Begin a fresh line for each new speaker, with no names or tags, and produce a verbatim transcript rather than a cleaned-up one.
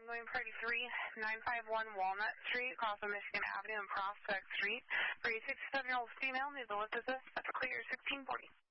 ongoing Priority three, nine five one Walnut Street, across from Michigan Avenue and Prospect Street. For a sixty-seven-year-old female, needs a lift assist. That's a clear sixteen forty.